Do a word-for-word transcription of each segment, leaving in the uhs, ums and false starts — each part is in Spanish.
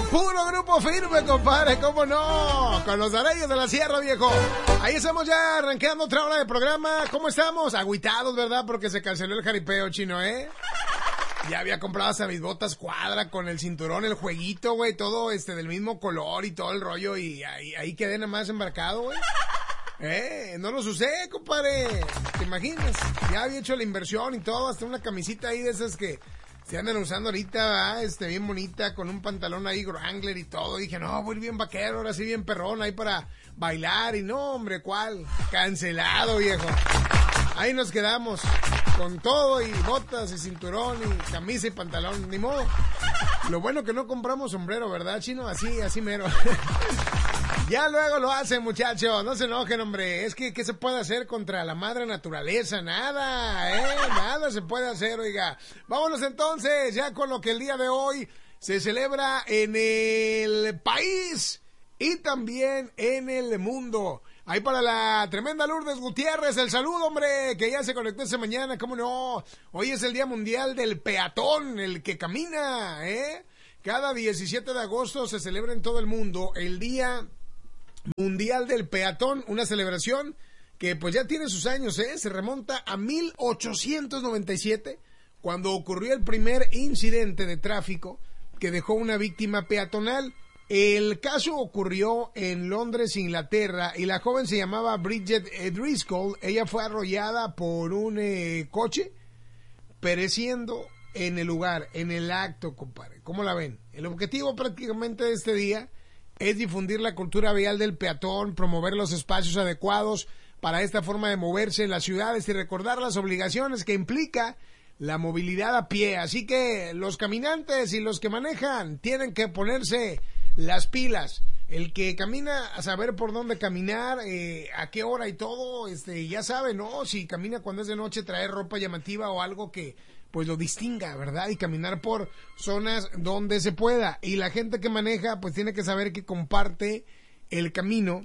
Puro grupo firme, compadre, ¿cómo no? Con los Areyos de la Sierra, viejo. Ahí estamos ya arrancando otra hora de programa. ¿Cómo estamos? Agüitados, ¿verdad? Porque se canceló el jaripeo, chino, ¿eh? Ya había comprado hasta mis botas cuadra con el cinturón, el jueguito, güey, todo este del mismo color y todo el rollo, y ahí, ahí quedé nada más embarcado, güey. Eh, no los usé, compadre. ¿Te imaginas? Ya había hecho la inversión y todo, hasta una camisita ahí de esas que se andan usando ahorita, ¿verdad? Este, bien bonita, con un pantalón ahí Wrangler y todo. Dije, no, voy bien vaquero, ahora sí bien perrón, ahí para bailar. Y no, hombre, ¿cuál? Cancelado, viejo. Ahí nos quedamos, con todo y botas y cinturón y camisa y pantalón, ni modo. Lo bueno que no compramos sombrero, ¿verdad, chino? Así, así mero. Ya luego lo hacen, muchachos, no se enojen, hombre. Es que, ¿qué se puede hacer contra la madre naturaleza? Nada, ¿eh? Nada se puede hacer, oiga. Vámonos entonces, ya con lo que el día de hoy se celebra en el país y también en el mundo. Ahí para la tremenda Lourdes Gutiérrez, el saludo, hombre, que ya se conectó esta mañana, ¿cómo no? Hoy es el Día Mundial del Peatón, el que camina, ¿eh? Cada diecisiete de agosto se celebra en todo el mundo el Día Mundial del Peatón, una celebración que pues ya tiene sus años, ¿eh? Se remonta a mil ochocientos noventa y siete, cuando ocurrió el primer incidente de tráfico que dejó una víctima peatonal. El caso ocurrió en Londres, Inglaterra, y la joven se llamaba Bridget Driscoll. Ella fue arrollada por un eh, coche, pereciendo en el lugar, en el acto, compadre. ¿Cómo la ven? El objetivo prácticamente de este día es difundir la cultura vial del peatón, promover los espacios adecuados para esta forma de moverse en las ciudades y recordar las obligaciones que implica la movilidad a pie. Así que los caminantes y los que manejan tienen que ponerse las pilas. El que camina a saber por dónde caminar, eh, a qué hora y todo, este, ya sabe, ¿no? Si camina cuando es de noche, traer ropa llamativa o algo que pues lo distinga, ¿verdad? Y caminar por zonas donde se pueda. Y la gente que maneja pues tiene que saber que comparte el camino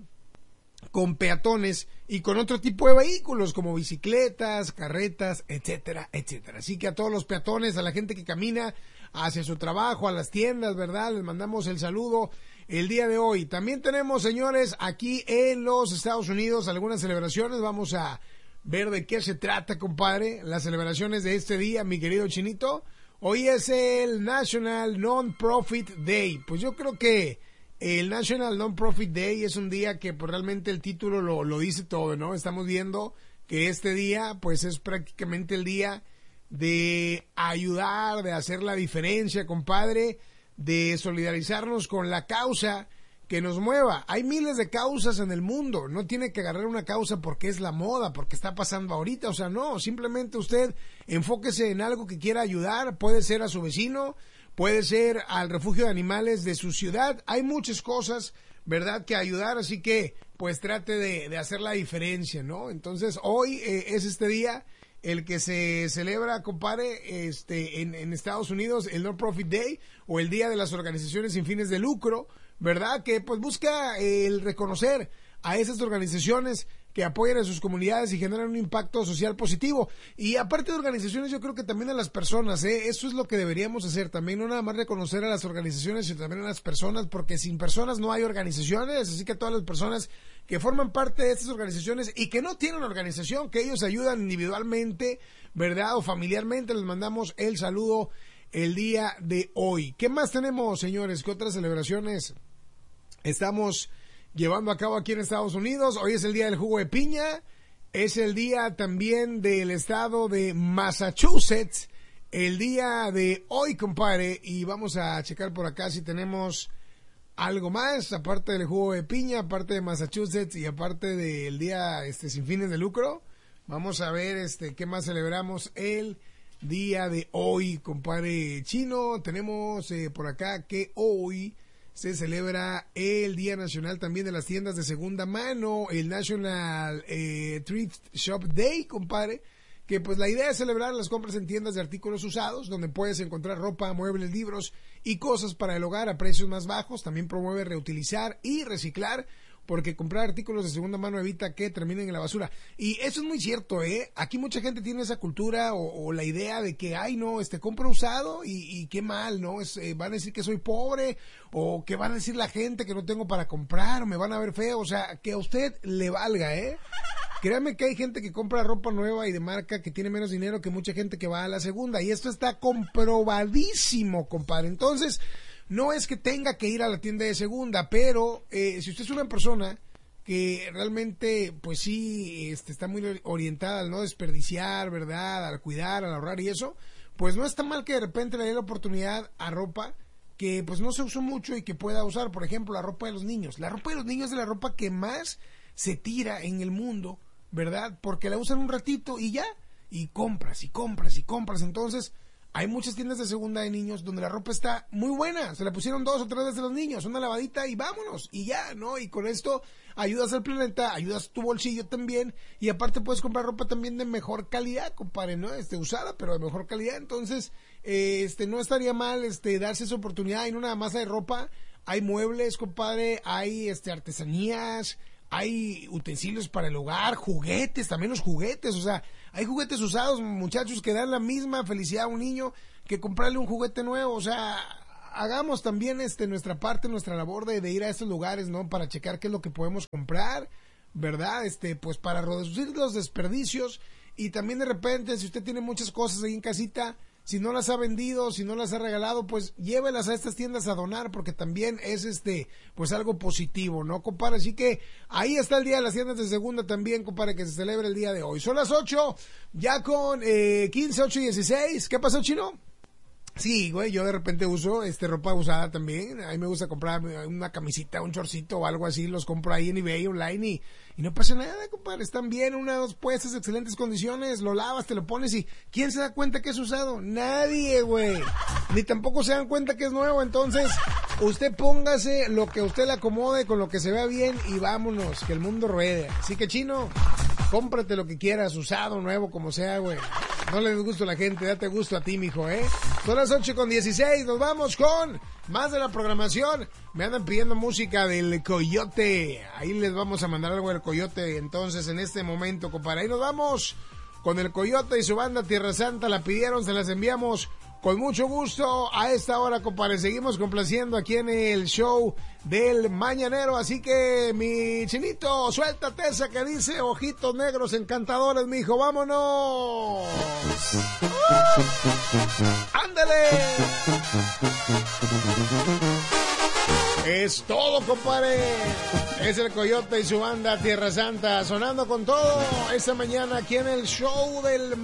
con peatones y con otro tipo de vehículos como bicicletas, carretas, etcétera, etcétera. Así que a todos los peatones, a la gente que camina hacia su trabajo, a las tiendas, ¿verdad? Les mandamos el saludo el día de hoy. También tenemos, señores, aquí en los Estados Unidos algunas celebraciones. Vamos a ver de qué se trata, compadre. Las celebraciones de este día, mi querido Chinito. Hoy es el National Non-Profit Day. Pues yo creo que el National Non-Profit Day es un día que pues, realmente el título lo, lo dice todo, ¿no? Estamos viendo que este día pues es prácticamente el día de ayudar, de hacer la diferencia, compadre, de solidarizarnos con la causa que nos mueva. Hay miles de causas en el mundo, no tiene que agarrar una causa porque es la moda, porque está pasando ahorita, o sea, no, simplemente usted enfóquese en algo que quiera ayudar, puede ser a su vecino, puede ser al refugio de animales de su ciudad, hay muchas cosas, ¿verdad?, que ayudar, así que pues trate de, de hacer la diferencia, ¿no? Entonces hoy eh, es este día el que se celebra, compadre, este, en, en Estados Unidos, el Non-Profit Day, o el Día de las Organizaciones Sin Fines de Lucro, ¿verdad? Que pues busca eh, el reconocer a esas organizaciones que apoyan a sus comunidades y generan un impacto social positivo. Y aparte de organizaciones, yo creo que también a las personas, ¿eh? Eso es lo que deberíamos hacer también, no nada más reconocer a las organizaciones, sino también a las personas, porque sin personas no hay organizaciones, así que todas las personas que forman parte de estas organizaciones y que no tienen organización, que ellos ayudan individualmente, ¿verdad? O familiarmente, les mandamos el saludo el día de hoy. ¿Qué más tenemos, señores? ¿Qué otras celebraciones estamos llevando a cabo aquí en Estados Unidos? Hoy es el día del jugo de piña, es el día también del estado de Massachusetts, el día de hoy, compadre, y vamos a checar por acá si tenemos algo más, aparte del jugo de piña, aparte de Massachusetts y aparte del día este sin fines de lucro. Vamos a ver este qué más celebramos el día de hoy, compadre chino. Tenemos eh, por acá que hoy se celebra el Día Nacional también de las tiendas de segunda mano, el National eh, Thrift Shop Day, compadre, que pues la idea es celebrar las compras en tiendas de artículos usados, donde puedes encontrar ropa, muebles, libros y cosas para el hogar a precios más bajos. También promueve reutilizar y reciclar, porque comprar artículos de segunda mano evita que terminen en la basura. Y eso es muy cierto, ¿eh? Aquí mucha gente tiene esa cultura o, o la idea de que, ay, no, este, compro usado y, y qué mal, ¿no? Es, eh, van a decir que soy pobre o que van a decir la gente que no tengo para comprar o me van a ver feo. O sea, que a usted le valga, ¿eh? Créame que hay gente que compra ropa nueva y de marca que tiene menos dinero que mucha gente que va a la segunda. Y esto está comprobadísimo, compadre. Entonces, no es que tenga que ir a la tienda de segunda, pero eh, si usted es una persona que realmente, pues sí, este, está muy orientada al no desperdiciar, ¿verdad? Al cuidar, al ahorrar y eso, pues no está mal que de repente le dé la oportunidad a ropa que pues no se usó mucho y que pueda usar. Por ejemplo, la ropa de los niños. La ropa de los niños es la ropa que más se tira en el mundo, ¿verdad? Porque la usan un ratito y ya, y compras y compras y compras. Entonces, hay muchas tiendas de segunda de niños donde la ropa está muy buena, se la pusieron dos o tres veces los niños, una lavadita y vámonos, y ya, ¿no? Y con esto ayudas al planeta, ayudas tu bolsillo también, y aparte puedes comprar ropa también de mejor calidad, compadre, ¿no? Este, usada, pero de mejor calidad. Entonces, eh, este, no estaría mal, este, darse esa oportunidad. Y no nada más hay ropa, hay muebles, compadre, hay, este, artesanías, hay utensilios para el hogar, juguetes, también los juguetes, o sea, hay juguetes usados, muchachos, que dan la misma felicidad a un niño que comprarle un juguete nuevo. O sea, hagamos también este nuestra parte, nuestra labor de, de ir a estos lugares, ¿no? Para checar qué es lo que podemos comprar, ¿verdad? Este, pues para reducir los desperdicios. Y también de repente, si usted tiene muchas cosas ahí en casita, si no las ha vendido, si no las ha regalado, pues llévelas a estas tiendas a donar, porque también es este, pues algo positivo, ¿no, compadre? Así que ahí está el día de las tiendas de segunda también, compadre, que se celebra el día de hoy. Son las ocho, ya con eh, quince, ocho y dieciséis. ¿Qué pasó, Chino? Sí, güey, yo de repente uso este ropa usada también. A mí me gusta comprar una camisita, un chorcito o algo así. Los compro ahí en eBay online y, y no pasa nada, compadre. Están bien, unas puestas, excelentes condiciones. Lo lavas, te lo pones y ¿quién se da cuenta que es usado? Nadie, güey. Ni tampoco se dan cuenta que es nuevo. Entonces, usted póngase lo que a usted le acomode, con lo que se vea bien y vámonos, que el mundo ruede. Así que, Chino, cómprate lo que quieras, usado, nuevo, como sea, güey. No le des gusto a la gente, date gusto a ti, mijo, ¿eh? Son las ocho con dieciséis, nos vamos con más de la programación. Me andan pidiendo música del Coyote. Ahí les vamos a mandar algo del Coyote, entonces, en este momento, compadre. Ahí nos vamos con el Coyote y su banda Tierra Santa. La pidieron, se las enviamos con mucho gusto a esta hora, compadre. Seguimos complaciendo aquí en el show del Mañanero. Así que, mi Chinito, suéltate esa que dice ojitos negros encantadores, mijo. ¡Vámonos! ¡Uh! ¡Ándale! Es todo, compadre. Es el Coyote y su banda Tierra Santa sonando con todo esta mañana aquí en el show del